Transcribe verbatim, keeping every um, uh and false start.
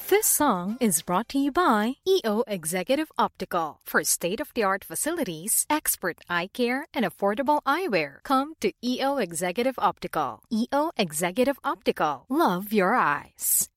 This song is brought to you by E O Executive Optical. For state-of-the-art facilities, expert eye care, and affordable eyewear, come to E O Executive Optical. E O Executive Optical. Love your eyes.